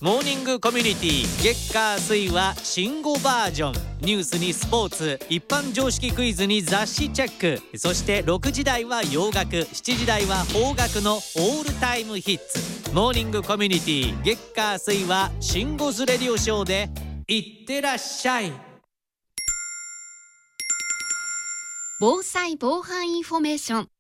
モーニングコミュニティ月火水は新語バージョン、ニュースにスポーツ、一般常識クイズに雑誌チェック、そして6時台は洋楽、7時台は邦楽のオールタイムヒッツ。モーニングコミュニティ月火水は新語ズレディオショーでいってらっしゃい。 防災防犯インフォメーション。